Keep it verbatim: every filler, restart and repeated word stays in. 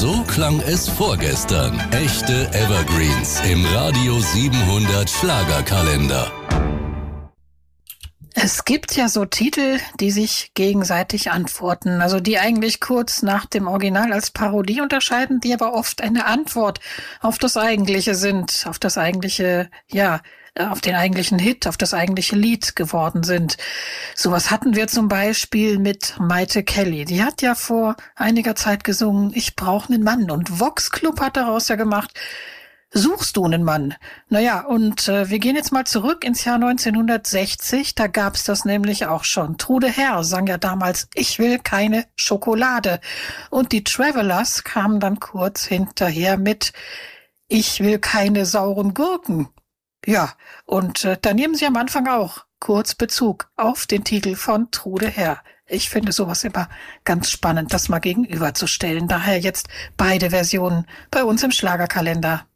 So klang es vorgestern. Echte Evergreens im Radio siebenhundert Schlagerkalender. Es gibt ja so Titel, die sich gegenseitig antworten, also die eigentlich kurz nach dem Original als Parodie unterscheiden, die aber oft eine Antwort auf das Eigentliche sind, auf das eigentliche, ja, auf den eigentlichen Hit, auf das eigentliche Lied geworden sind. Sowas hatten wir zum Beispiel mit Maite Kelly. Die hat ja vor einiger Zeit gesungen, ich brauche einen Mann. Und Vox Club hat daraus ja gemacht, suchst du einen Mann? Naja, und äh, wir gehen jetzt mal zurück ins Jahr neunzehnhundertsechzig. Da gab's das nämlich auch schon. Trude Herr sang ja damals, ich will keine Schokolade. Und die Travelers kamen dann kurz hinterher mit, ich will keine sauren Gurken. Ja, und äh, da nehmen sie am Anfang auch kurz Bezug auf den Titel von Trude Herr. Ich finde sowas immer ganz spannend, das mal gegenüberzustellen. Daher jetzt beide Versionen bei uns im Schlagerkalender.